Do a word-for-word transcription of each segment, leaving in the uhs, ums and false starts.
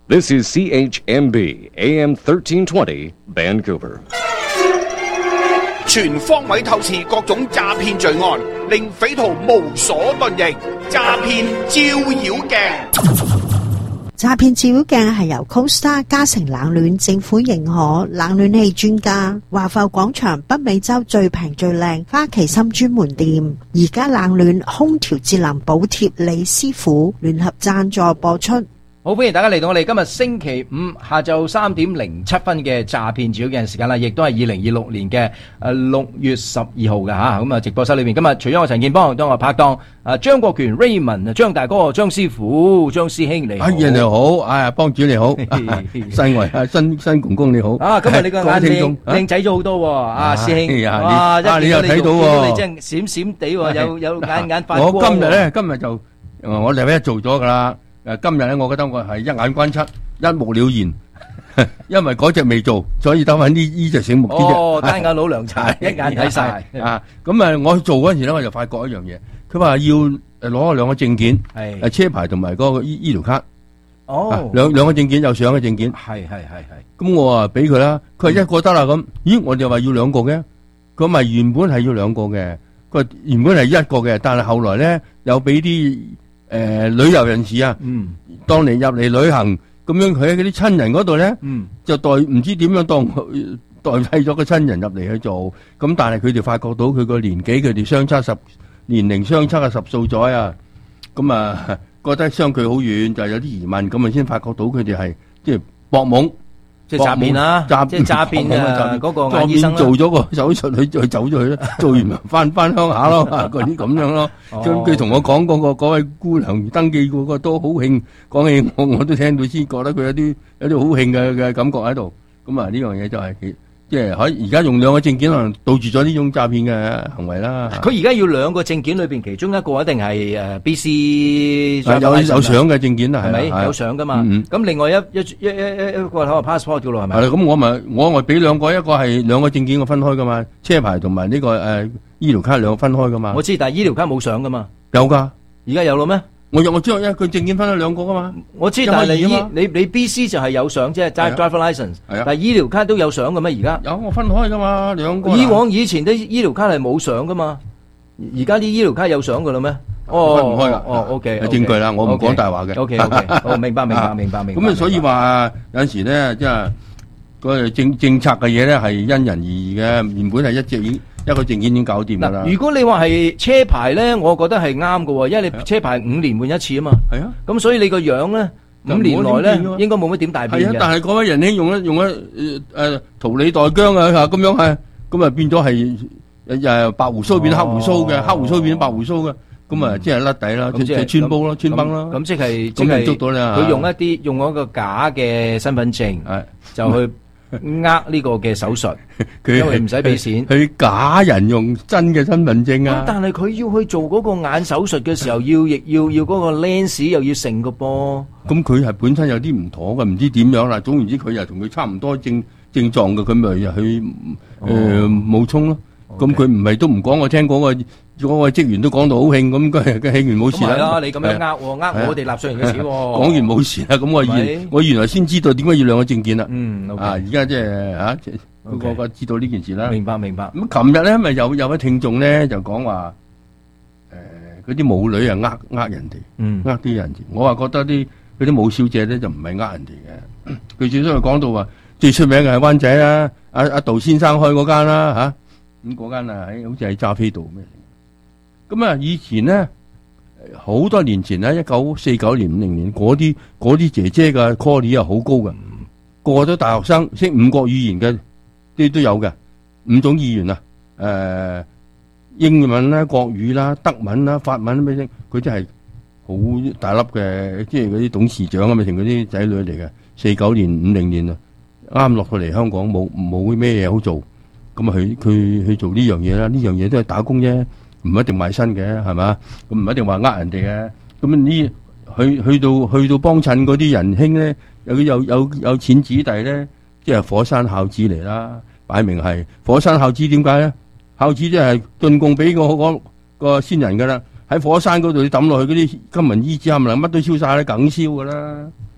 This is C H M B A M thirteen twenty Vancouver。 全方位透視各種詐騙罪案，令匪徒無所遁形。詐騙照妖鏡。 詐騙照妖鏡係由 Costa 嘉誠冷暖政府認可冷暖氣專家華埠廣場北美洲最平最靚花旗參專門店，而家冷暖空調節能補貼李師傅聯合贊助播出。 好，歡迎大家嚟到我哋今日星期五下晝三點零七分嘅詐騙照妖鏡時間啦，亦都係二零二六年嘅誒六月十二號嘅吓，咁啊直播室裏面今日除咗我陳建邦，當我拍檔啊張國權 Raymond 張大哥張師傅張師兄你好， 阿爺你好，啊幫主你好，新維啊新新公公你好， 啊今日你個眼靚靚仔咗好多，啊師兄，哇一你又睇到， 你真係閃閃地，有有眼眼發光。 我今日咧今日就我禮拜一做咗噶啦。誒，今日咧，我覺得我係一眼關七，一目了然，因為嗰隻未做，所以得翻呢呢隻醒目啲啫。 哦，單眼老涼茶，一眼睇晒啊！咁啊，我去做嗰陣時咧，我就發覺一樣嘢，佢話要誒攞兩個證件，係誒車牌同埋嗰個醫醫療卡。哦，兩兩個證件有相嘅證件。係係係係。咁我話俾佢啦，佢話一個得啦咁。咦，我哋話要兩個嘅，佢咪原本係要兩個嘅，佢話原本係一個嘅，但係後來咧有俾啲。誒、呃，旅遊人士啊，嗯，當你入嚟旅行咁樣，佢喺嗰啲親人嗰度咧，嗯，就代唔知點樣當代替咗個親人入嚟去做，咁但係佢哋發覺到佢個年紀，佢哋相差十年齡相差嘅十數載啊，咁啊覺得相距好遠，就有啲疑問，咁啊先發覺到佢哋係即係博懵。 即係詐騙啦，即係詐騙啊！嗰個眼醫生做咗個手術，佢再走咗去啦，做完翻翻鄉下咯，嗰啲咁樣咯。佢同我講嗰個嗰位姑娘登記嗰個都好興，講起我我都聽到先覺得佢有啲有啲好興嘅嘅感覺喺度。咁啊呢樣嘢就係即係可以而家用兩個證件可能杜絕咗呢種詐騙嘅行為啦。 佢而家要兩個證件裏邊其中一個一定係誒 B C 有有相嘅證件啊， 係咪有相噶嘛？咁另外一一一一一個睇下 passport 叫咯係咪？ 係啦，咁我咪我咪俾兩個，一個係兩個證件我分開噶嘛，車牌同埋呢個誒醫療卡兩個分開噶嘛。 我知，但係醫療卡冇相噶嘛？ 有噶， 而家有咯咩？ 我我知道，因為佢證件分咗兩個噶嘛。 我知，但係你你你 B C 就係有相啫 ，driver license。係啊。但係醫療卡都有相嘅咩？而家有，我分開噶嘛，兩個。 以往以前啲醫療卡係冇相噶嘛，而家啲醫療卡有相噶啦咩？哦， 分唔開噶。 哦 ，OK。 有證據啦，我唔講大話嘅。 OK OK，好，明白明白明白明白。 咁啊，所以話有陣時咧，即係個政政策嘅嘢咧，係因人而異嘅。原本係一隻已。一個證件已經搞掂噶啦。 如果你話係車牌咧，我覺得係啱嘅，因為你車牌五年換一次啊嘛。係啊。咁所以你個樣咧，五年內咧應該冇乜點大變嘅。 係啊，但係嗰位仁兄用一用一誒誒桃李代薑啊，咁樣係，咁啊變咗係誒白胡鬚變黑胡鬚嘅，黑胡鬚變白胡鬚嘅，咁啊即係甩底啦，即係穿煲咯，穿崩咯。 咁即係即係捉到你啊！佢用一啲用一個假嘅身份證，就去。呃呢個嘅手術，因為唔使俾錢， 佢假人用真嘅身份證啊！ 但係佢要去做嗰個眼手術嘅時候，要亦要要嗰個 lens 又要成個噃。 咁佢係本身有啲唔妥嘅，唔知點樣啦。總言之，佢又同佢差唔多症症狀嘅，佢咪又去誒冒充咯。咁佢唔係都唔講，我聽嗰個嗰個職員都講到好興，咁佢佢興完冇事啦。 係啦，你咁樣呃我，呃我哋納稅人嘅錢。 講完冇事啦，咁我原我原來先知道點解要兩個證件啦。嗯，啊，而家即係啊，個個知道呢件事啦。 明白明白。 咁琴日咧，咪有有位聽眾咧就講話，誒，嗰啲舞女啊，呃呃人哋，嗯，呃啲人。我話覺得啲嗰啲舞小姐咧就唔係呃人哋嘅。佢最初又講到話最出名嘅係灣仔啦，阿阿杜先生開嗰間啦，吓。咁嗰間啊，喺好似喺揸飛道咩嚟？咁啊，以前咧好多年前咧，一九四九年、五零年嗰啲嗰啲姐姐嘅 quality 啊好高嘅，個個都大學生，識五國語言嘅，啲都有嘅，五種語言啊，誒、呃，英文啦、國語啦、德文啦、法文咩聲，佢真係好大粒嘅，即係嗰啲董事長啊，咪成嗰啲仔女嚟嘅。四九年、五零年啊，啱落到嚟香港，冇冇咩嘢好做。咁啊，佢佢去做呢樣嘢啦，呢樣嘢都係打工啫，唔一定賣身嘅，係嘛？咁唔一定話呃人哋嘅。咁呢，去去到去到幫襯嗰啲仁兄咧，有有有有錢子弟咧，即係火山孝子嚟啦，擺明係火山孝子。點解咧？孝子即係進貢俾個個個先人噶啦，喺火山嗰度你抌落去嗰啲金銀衣紙冚唪唥乜都燒晒啦，梗燒噶啦。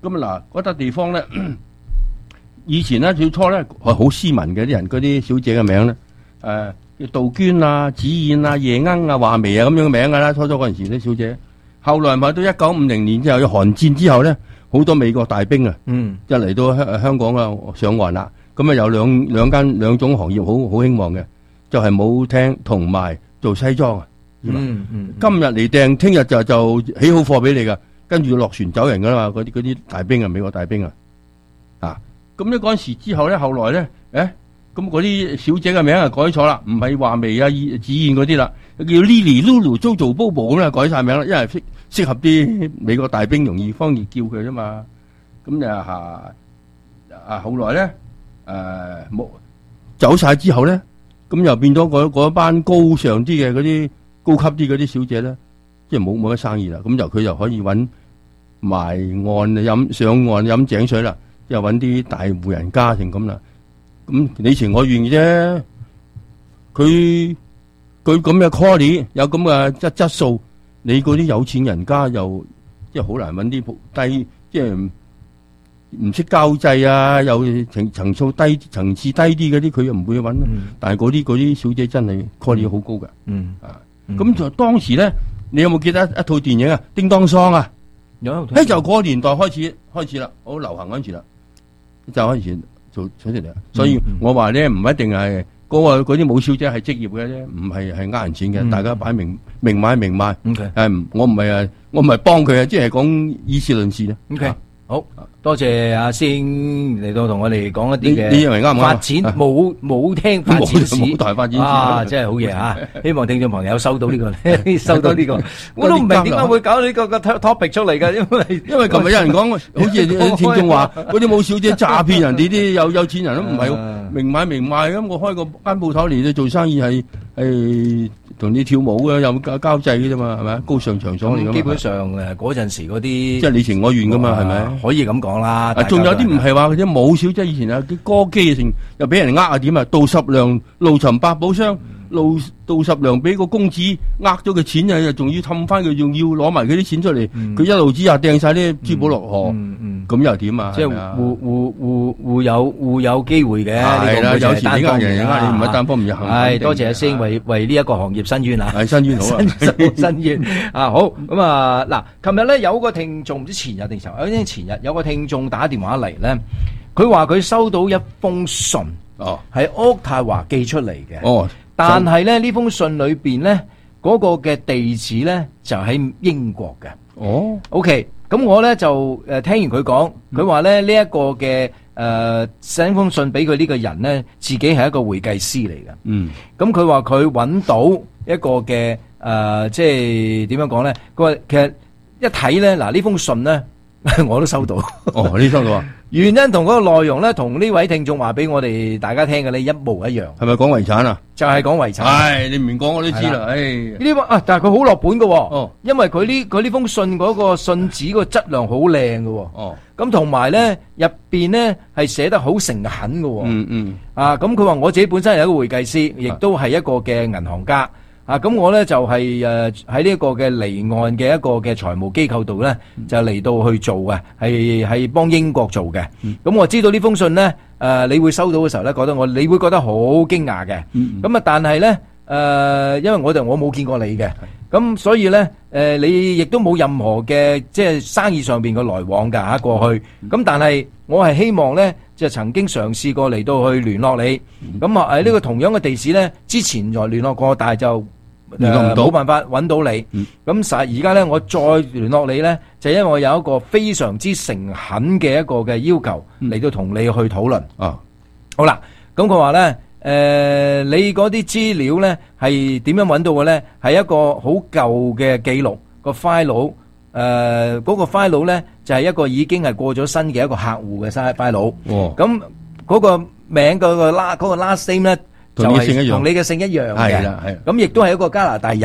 咁嗱，嗰笪地方咧，以前咧最初咧係好斯文嘅啲人，嗰啲小姐嘅名咧，誒、呃、叫杜鵑啊、紫燕啊、夜鶯啊、畫眉啊咁樣嘅名噶啦，初初嗰陣時啲小姐。後來咪到一九五零年之後，有韓戰之後咧，好多美國大兵啊，嗯，就嚟到香香港啊上岸啦。咁啊有兩兩間兩種行業好好興旺嘅，就係、是、舞廳同埋做西裝啊。嗯嗯，今日嚟訂，聽日就就起好貨俾你噶，跟住落船走人噶啦嘛。嗰啲嗰啲大兵啊，美國大兵啊，啊，咁咧嗰陣時之後咧，後來咧，誒，咁嗰啲小姐嘅名啊改錯啦，唔係畫眉啊、紫燕嗰啲啦，叫 Lily、Lulu、Jojo、Bobo 咁啦，改晒名啦，因為適合啲美國大兵容易方便叫佢啫嘛。咁就啊啊後來咧誒冇走晒之後咧，咁又變咗嗰嗰班高尚啲嘅嗰啲高級啲嗰啲小姐咧，即係冇冇乜生意啦。咁就佢就可以揾埋岸飲上岸飲井水啦，即係揾啲大戶人家庭咁啦。咁你情我願嘅啫。佢佢咁嘅 quality 有咁嘅質質素。你嗰啲有錢人家又即係好難揾啲低，即係唔識交際啊，又層層數低、層次低啲嗰啲，佢又唔會揾。嗯、但係嗰啲嗰啲小姐真係 quality 好高嘅。嗯啊，咁、嗯、就當時咧，你有冇記得一套電影啊？叮當桑啊，有。喺就嗰個年代開始開始啦，好流行嗰陣時啦，就開始做出嚟啦。所以我話咧，唔一定係。嗰個嗰啲舞小姐係職業嘅啫，唔係係呃人錢嘅，嗯、大家擺明明買明賣。誒 Okay.，我唔係啊，我唔係幫佢啊，即係講以事論事咧。OK，好多謝阿星嚟到同我哋講一啲嘅，你認為啱唔啱？發展舞舞廳發展史，舞台發展史啊，真係好嘢啊！希望聽眾朋友收到呢個，收到呢個，我都唔明點解會搞呢個個 topic 出嚟㗎，因為因為琴日有人講，好似有啲聽眾話嗰啲舞小姐詐騙人哋啲有有錢人都唔係。明買明賣咁，我開個間鋪頭嚟咧做生意係係同你跳舞嘅，有交交際嘅啫嘛，係咪？高尚場所嚟㗎嘛。基本上誒嗰陣時嗰啲即係你情我願㗎嘛，係咪？可以咁講啦。仲有啲唔係話嗰啲舞小姐，以前有啲歌姬成又俾人呃啊點啊？杜十娘怒尋百寶箱，杜杜十娘俾個公子呃咗佢錢啊，又仲要氹翻佢，仲要攞埋佢啲錢出嚟，佢一路之下掟晒啲珠寶落河。咁又點啊？即係互互互互有互有機會嘅。係啦，有時你呃人，呃你唔係單方面行。係多謝阿星為為呢一個行業申冤啊！係申冤好啊！申冤啊！好咁啊！嗱，琴日咧有個聽眾唔知前日定前日，前日有個聽眾打電話嚟咧，佢話佢收到一封信，哦，係渥太華寄出嚟嘅，哦，但係咧呢封信裏邊咧嗰個嘅地址咧就喺英國嘅，哦 ，OK。咁我咧就誒聽完佢講，佢話咧呢一個嘅誒寫封信俾佢呢個人咧，自己係一個會計師嚟嘅。嗯，咁佢話佢揾到一個嘅誒，即係點樣講咧？佢話其實一睇咧，嗱呢封信咧，我都收到。哦，你收到啊？原因同嗰個內容咧，同呢位聽眾話俾我哋大家聽嘅咧一模一樣。係咪講遺產啊？就係講遺產。係你唔講我都知啦。唉，呢封啊，但係佢好落本嘅。哦，因為佢呢佢呢封信嗰個信紙個質量好靚嘅。哦，咁同埋咧入邊咧係寫得好誠懇嘅。嗯嗯。啊，咁佢話我自己本身係一個會計師，亦都係一個嘅銀行家。啊，咁我咧就係誒喺呢一個嘅離岸嘅一個嘅財務機構度咧，就嚟到去做嘅，係係幫英國做嘅。咁、嗯、我知道呢封信咧，誒、呃、你會收到嘅時候咧，覺得我你會覺得好驚訝嘅。咁啊、嗯，但係咧誒，因為我哋我冇見過你嘅，咁所以咧誒、呃、你亦都冇任何嘅即係生意上邊嘅來往㗎嚇過去。咁、嗯、但係我係希望咧。就曾經嘗試過嚟到去聯絡你，咁啊喺呢個同樣嘅地址咧，之前就聯絡過，但係就聯絡唔到，冇辦法揾到你。咁實而家咧，我再聯絡你咧，就因為我有一個非常之誠懇嘅一個嘅要求嚟到同你去討論。啊，好啦，咁佢話咧，誒，你嗰啲資料咧係點樣揾到嘅咧？係一個好舊嘅記錄個 file。誒，嗰、呃那個 file 咧就係、是、一個已經係過咗身嘅一個客戶嘅 file。哦，咁嗰個名嗰、那個 last 嗰個 last name 咧就係同你嘅姓一樣嘅。係啦，係。咁亦都係一個加拿大人。